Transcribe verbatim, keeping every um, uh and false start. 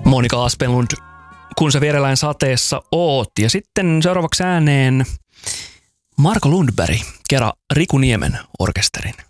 Monika Aspelund, Kun sä vierellään sateessa oot. Ja sitten seuraavaksi ääneen Marko Lundberg, kera Riku Niemen orkesterin.